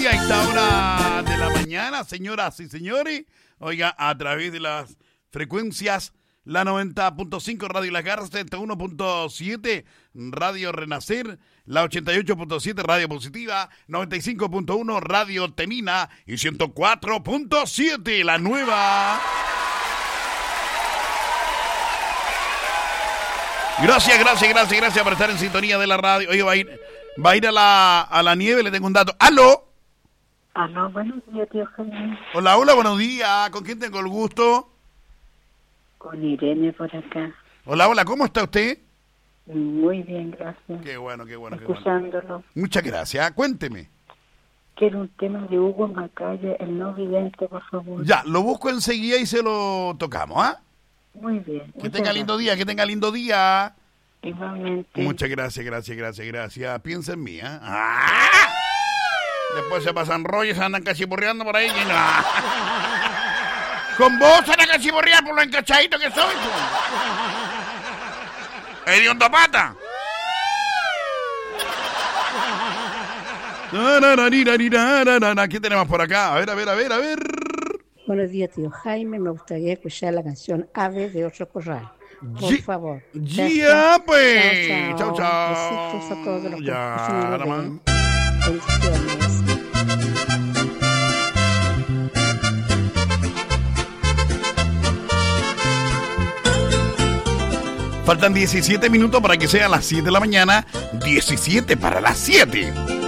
A esta hora de la mañana, señoras y señores, oiga, a través de las frecuencias, la 90.5 Radio Las Garras, 71.7 Radio Renacer, la 88.7 Radio Positiva, 95.1 Radio Tenina y 104.7 La Nueva. Gracias por estar en sintonía de la radio. Oye, va a ir a la nieve, le tengo un dato. ¡Aló! Aló, buenos días, tío Jaime. Hola, buenos días. ¿Con quién tengo el gusto? Con Irene por acá. Hola, ¿cómo está usted? Muy bien, gracias. Qué bueno. Escuchándolo. Muchas gracias. Cuénteme. Quiero un tema de Hugo Macaya, el no vidente, por favor. Ya, lo busco enseguida y se lo tocamos, ¿ah? Muy bien. Que tenga lindo día. Igualmente. Muchas gracias. Piensa en mí, ¿ah? Después se pasan rollos, andan cachiporreando por ahí. Y no. Con vos andan cachiporreando por lo encachadito que soy. ¡Hediondo pata! ¿Qué tenemos por acá? A ver. Buenos días, tío Jaime. Me gustaría escuchar la canción Ave de Otro Corral. Por favor. Ya, pues. Chao. Besitos a todos los que ya, ven. Bendiciones. Faltan 17 minutos para que sean las 7 de la mañana. 17 para las 7.